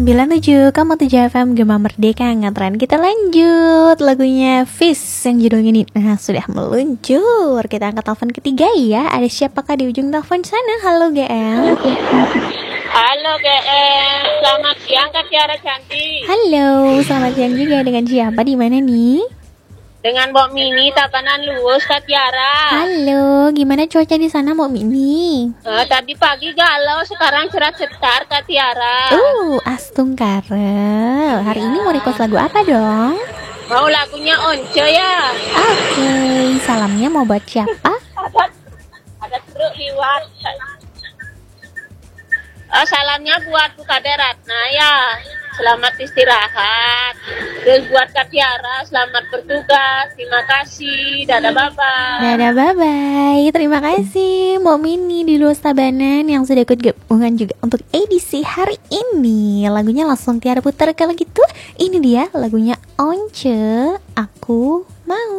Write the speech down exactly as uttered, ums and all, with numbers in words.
sembilan puluh tujuh koma tujuh F M Gema Merdeka Ngetren. Kita lanjut lagunya Fish yang judulnya ini. Nah, sudah meluncur. Kita angkat telepon ketiga ya. Ada siapakah di ujung telepon sana? Halo G L. Halo G L, selamat siang Kak Tiara cantik. Halo, selamat siang juga. Dengan siapa, di mana nih? Dengan Mbok Mini Tabanan Luwus Kak Tiara. Halo, gimana cuaca di sana Mbok Mini? Uh, tadi pagi galau, sekarang cerah cetar Kak Tiara. Uh, Astung Karel. Hari ini mau request lagu apa dong? Mau lagunya Once ya. Oke, salamnya mau buat siapa? Ada ada truk liwat. Oh, salamnya buat Bu Kade Ratna ya. Selamat istirahat. Terus buat Kak Tiara, selamat bertugas. Terima kasih. Dadah bye-bye. Dadah bye-bye. Terima kasih Mbok Mini di Luas Tabanan yang sudah ikut gabungan juga untuk edisi hari ini. Lagunya langsung Tiara putar kalau gitu. Ini dia lagunya Once, Aku Mau.